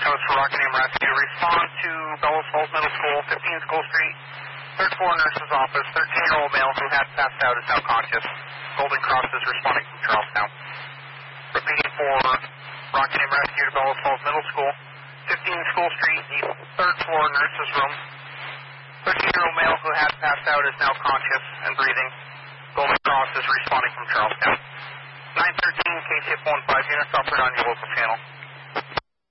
codes for Rockingham Rescue. Respond to Bellows Falls Middle School, 15 School Street, third floor nurse's office. 13-year-old male who had passed out is now conscious. Golden Cross is responding from Charlestown. Repeating for Rockingham Rescue to Bellows Falls Middle School, 15 School Street, third floor nurse's room. 13-year-old male who had passed out is now conscious and breathing. Golden Cross is responding from Charlestown. 913 KTF 15 units offered on your local channel.